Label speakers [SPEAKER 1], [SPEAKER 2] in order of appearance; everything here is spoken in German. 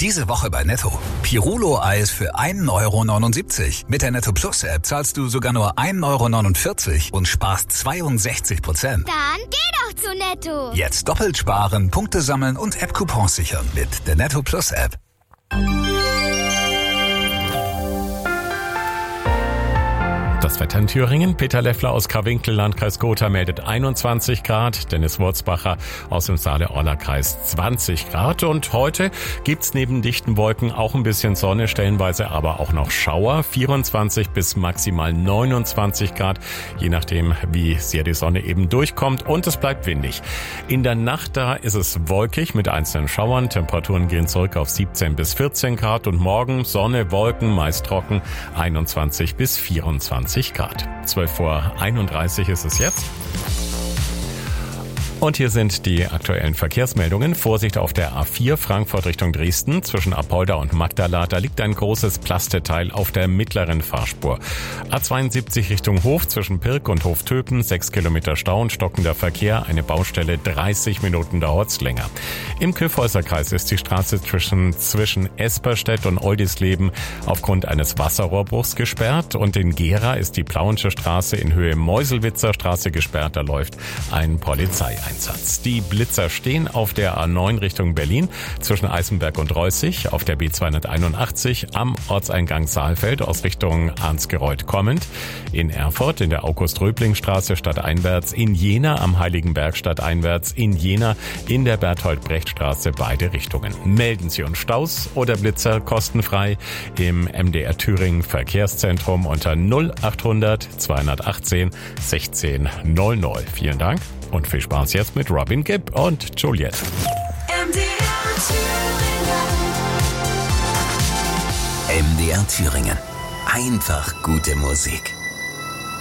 [SPEAKER 1] Diese Woche bei Netto. Pirulo-Eis für 1,79 €. Mit der Netto Plus App zahlst du sogar nur 1,49 € und sparst 62%.
[SPEAKER 2] Dann geh doch zu Netto.
[SPEAKER 1] Jetzt doppelt sparen, Punkte sammeln und App-Coupons sichern mit der Netto Plus App.
[SPEAKER 3] Das Wetter in Thüringen. Peter Leffler aus Karwinkel, Landkreis Gotha, meldet 21 Grad. Dennis Wurzbacher aus dem Saale-Orla-Kreis 20 Grad. Und heute gibt's neben dichten Wolken auch ein bisschen Sonne, stellenweise aber auch noch Schauer. 24 bis maximal 29 Grad, je nachdem, wie sehr die Sonne eben durchkommt. Und es bleibt windig. In der Nacht da ist es wolkig mit einzelnen Schauern. Temperaturen gehen zurück auf 17 bis 14 Grad. Und morgen Sonne, Wolken, meist trocken, 21 bis 24 Grad. 12:31 ist es jetzt. Und hier sind die aktuellen Verkehrsmeldungen. Vorsicht auf der A4 Frankfurt Richtung Dresden. Zwischen Apolda und Magdala, da liegt ein großes Plasteteil auf der mittleren Fahrspur. A72 Richtung Hof zwischen Pirk und Hoftöpen. 6 Kilometer Stau und stockender Verkehr. Eine Baustelle, 30 Minuten dauert's länger. Im Kyffhäuserkreis ist die Straße zwischen Esperstedt und Oldisleben aufgrund eines Wasserrohrbruchs gesperrt. Und in Gera ist die Plauensche Straße in Höhe Meuselwitzer Straße gesperrt. Da läuft ein Polizeieinsatz. Die Blitzer stehen auf der A9 Richtung Berlin zwischen Eisenberg und Reußig, auf der B281 am Ortseingang Saalfeld aus Richtung Arnsgereuth kommend, in Erfurt in der August-Röbling-Straße stadteinwärts, in Jena am Heiligenberg stadteinwärts, in Jena in der Berthold-Brecht-Straße beide Richtungen. Melden Sie uns Staus oder Blitzer kostenfrei im MDR Thüringen Verkehrszentrum unter 0800 218 16 00. Vielen Dank. Und viel Spaß jetzt mit Robin Gibb und Juliette.
[SPEAKER 4] MDR Thüringen. Einfach gute Musik.